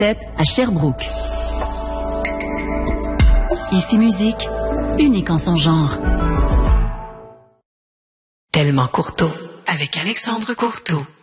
PEP à Sherbrooke. Ici Musique, unique en son genre. Tellement Courteau, avec Alexandre Courteau.